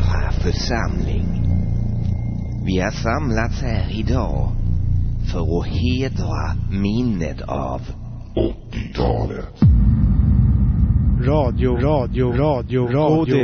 Hedra församling. Vi har samlats här idag för att hedra minnet av 80-talet. Radio.